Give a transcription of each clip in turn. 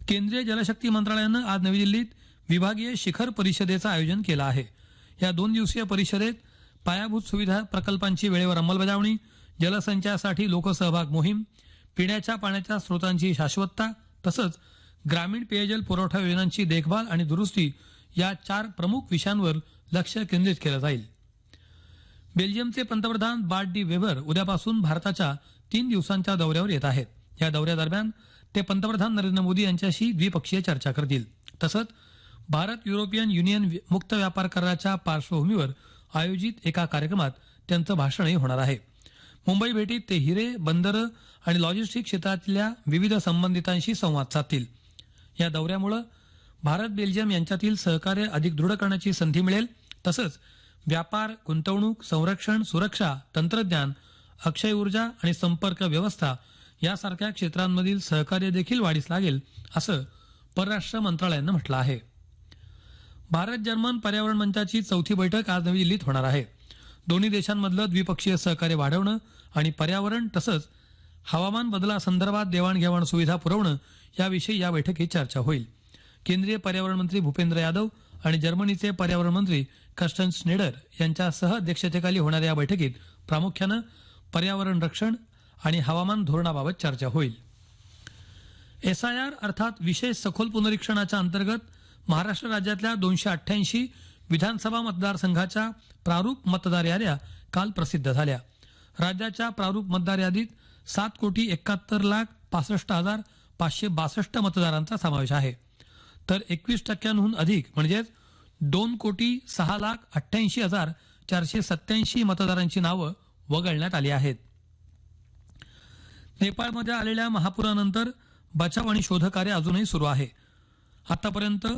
केंद्रीय जलशक्ती मंत्रालयानं आज नवी दिल्लीत विभागीय शिखर परिषदेचं आयोजन केलं आहे. या 2 दिवसीय परिषदेत पायाभूत सुविधा प्रकल्पांची वेळेवर अंमलबजावणी, जलसंचयासाठी लोकसहभाग मोहीम, पिण्याच्या पाण्याच्या स्रोतांची शाश्वतता तसंच ग्रामीण पेयजल पुरवठा योजनांची देखभाल आणि दुरुस्ती या 4 प्रमुख विषयांवर लक्ष केंद्रित केलं जाईल. बेल्जियमचे पंतप्रधान बार्ट डी वेबर उद्यापासून भारताच्या 3 दिवसांच्या दौऱ्यावर येत आहेत. या दौऱ्यादरम्यान ते पंतप्रधान नरेंद्र मोदी यांच्याशी द्विपक्षीय चर्चा करतील. तसंच भारत युरोपियन युनियन मुक्त व्यापार कराराच्या पार्श्वभूमीवर आयोजित एका कार्यक्रमात त्यांचं भाषणही होणार आहे. मुंबई भेटीत ते हिरे, बंदरं आणि लॉजिस्टिक क्षेत्रातल्या विविध संबंधितांशी संवाद साधतील. या दौऱ्यामुळे भारत बेल्जियम यांच्यातील सहकार्य अधिक दृढ करण्याची संधी मिळेल. तसंच व्यापार, गुंतवणूक, संरक्षण, सुरक्षा, तंत्रज्ञान, अक्षय ऊर्जा आणि संपर्क व्यवस्था यासारख्या क्षेत्रांमधील सहकार्य देखील वाढीस लागेल असं परराष्ट्र मंत्रालयानं म्हटलं आहे. भारत जर्मन पर्यावरण मंचाची 4थी बैठक आज नवी दिल्लीत होणार आहे. दोन्ही देशांमधलं द्विपक्षीय सहकार्य वाढवणं आणि पर्यावरण तसंच हवामान बदलासंदर्भात देवाणघेवाण सुविधा पुरवणं याविषयी या बैठकीत चर्चा होईल. केंद्रीय पर्यावरण मंत्री भूपेंद्र यादव आणि जर्मनीचे पर्यावरण मंत्री कर्स्टन स्नेडर यांच्या सह अध्यक्षतेखाली होणाऱ्या या बैठकीत प्रामुख्यानं पर्यावरण रक्षण आणि हवामान धोरणाबाबत चर्चा होईल. SIR अर्थात विशेष सखोल पुनरीक्षणाच्या अंतर्गत महाराष्ट्र राज्यातल्या 288 विधानसभा मतदारसंघाच्या प्रारूप मतदार याद्या काल प्रसिद्ध झाल्या. राज्याच्या प्रारूप मतदार यादीत 7,71,65,562 मतदारांचा समावेश आहे. तर 21% अधिक म्हणजेच 2,06,88,487 मतदारांची नावं वगळण्यात आली आहेत. नेपाळमध्ये आलेल्या महापुरानंतर बचाव आणि शोधकार्य अजूनही सुरू आहे. आतापर्यंत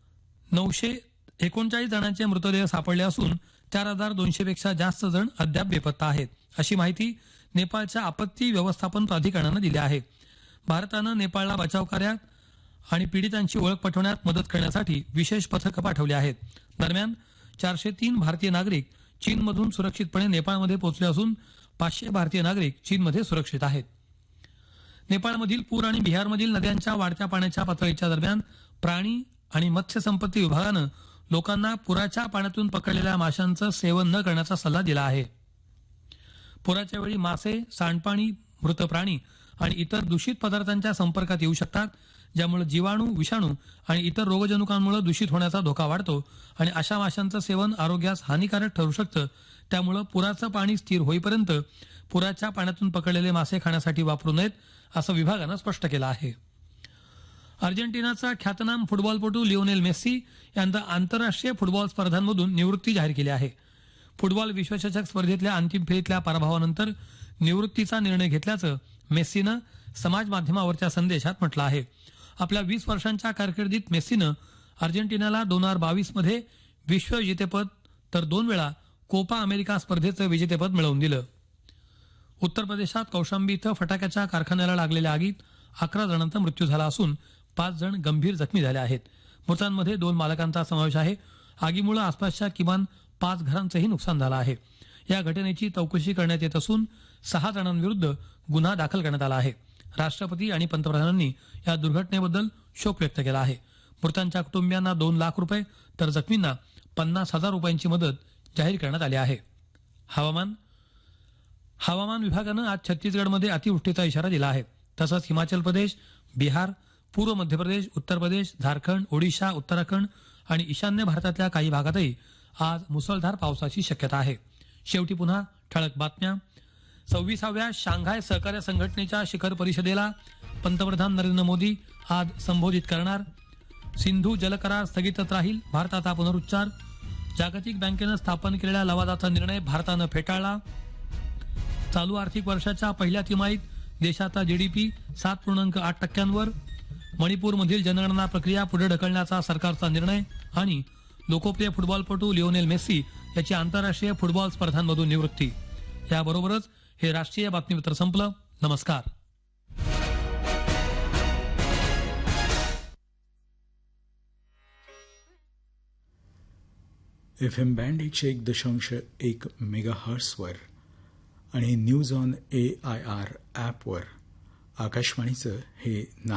939 जणांचे मृतदेह सापडले असून 4,200 पेक्षा जास्त जण अद्याप बेपत्ता आहेत, अशी माहिती नेपाळच्या आपत्ती व्यवस्थापन प्राधिकरणानं दिली आहे. भारतानं नेपाळला बचाव कार्यात आणि पीडितांची ओळख पटवण्यात मदत करण्यासाठी विशेष पथकं पाठवली आहेत. दरम्यान 403 भारतीय नागरिक चीनमधून सुरक्षितपणे नेपाळमध्ये पोहोचले असून 500 भारतीय नागरिक चीनमध्ये सुरक्षित आहेत. नेपाळमधील पूर आणि बिहारमधील नद्यांच्या वाढत्या पाण्याच्या पातळीच्या दरम्यान प्राणी आणि मत्स्यसंपत्ती विभागानं लोकांना पुराच्या पाण्यातून पकडलेल्या माशांचं सेवन न करण्याचा सल्ला दिला आहे. पुराच्या वेळी मासे, सांडपाणी, मृत प्राणी आणि इतर दूषित पदार्थांच्या संपर्कात येऊ शकतात, ज्यामुळे जीवाणू, विषाणू आणि इतर रोगजनुकांमुळे दूषित होण्याचा धोका वाढतो आणि अशा माशांचं सेवन आरोग्यास हानिकारक ठरू शकतं. त्यामुळे पुराचं पाणी स्थिर होईपर्यंत पुराच्या पाण्यातून पकडलेले मासे खाण्यासाठी वापरू नयेत, असं विभागानं स्पष्ट केलं आहे. अर्जेंटिनाचा ख्यातनाम फुटबॉलपटू लिओनेल मेस्सी यांचा आंतरराष्ट्रीय फुटबॉल स्पर्धांमधून निवृत्ती जाहीर केली आहे. फुटबॉल विश्वचषक स्पर्धेतल्या अंतिम फेरीतल्या पराभवानंतर निवृत्तीचा निर्णय घेतल्याचं मेस्सीनं समाज माध्यमावरच्या संदेशात म्हटलं आहे. आपल्या 20 वर्षांच्या कारकिर्दीत मेस्सीनं अर्जेंटिनाला 2022 मध्ये विश्व विजेतेपद तर 2 वेळा कोपा अमेरिका स्पर्धेचं विजेतेपद मिळवून दिलं. उत्तर प्रदेशात कौशांबी इथं फटाक्याच्या कारखान्याला लागलेल्या आगीत 11 जणांचा मृत्यू झाला असून 5 जण गंभीर जखमी झाले आहेत. मृतांमध्ये 2 मालकांचा समावेश आहे. आगीमुळे आसपासच्या किमान 5 घरांचंही नुकसान झालं आहे. या घटनेची चौकशी करण्यात येत असून 6 जणांविरुद्ध गुन्हा दाखल करण्यात आला आहे. राष्ट्रपती आणि पंतप्रधानांनी या दुर्घटनेबद्दल शोक व्यक्त केला आहे. मृतांच्या कुटुंबियांना 2 लाख रुपये तर जखमींना 50,000 रुपयांची मदत जाहीर करण्यात आली आहे. हवामान विभागानं आज छत्तीसगडमध्ये अतिवृष्टीचा इशारा दिला आहे. तसंच हिमाचल प्रदेश, बिहार, पूर्व मध्य प्रदेश, उत्तर प्रदेश, झारखंड, ओडिशा, उत्तराखंड आणि ईशान्य भारतातल्या काही भागातही आज मुसळधार पावसाची शक्यता आहे. शेवटी पुन्हा ठळक बातम्या. 26व्या शांघाय सहकार्य संघटनेच्या शिखर परिषदेला पंतप्रधान नरेंद्र मोदी आज संबोधित करणार. सिंधू जलकरार स्थगितच राहील, भारताचा पुनरुच्चार. जागतिक बँकेनं स्थापन केलेल्या लवादाचा निर्णय भारतानं फेटाळला. चालू आर्थिक वर्षाच्या पहिल्या तिमाहीत देशाचा GDP 7.8%वर. मणिपूरमधील जनगणना प्रक्रिया पुढे ढकलण्याचा सरकारचा निर्णय. आणि लोकप्रिय फुटबॉलपटू लिओनेल मेस्सी याची आंतरराष्ट्रीय फुटबॉल स्पर्धांमधून निवृत्ती. याबरोबरच हे राष्ट्रीय बातमीपत्र संपलं. नमस्कार. FM बँड 101.1 मेगाहर्ट्झवर आणि न्यूज ऑन AIR ॲपवर आकाशवाणीचं हे